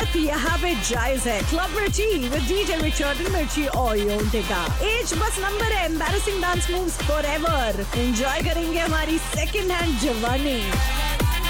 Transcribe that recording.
इजाजत यहाँ पे जायज है। क्लब मिर्ची विद डीजे रिचर्ड मिर्ची और योंटेका। एज बस नंबर है, embarrassing dance moves forever. Enjoy करेंगे हमारी सेकंड हैंड जवानी।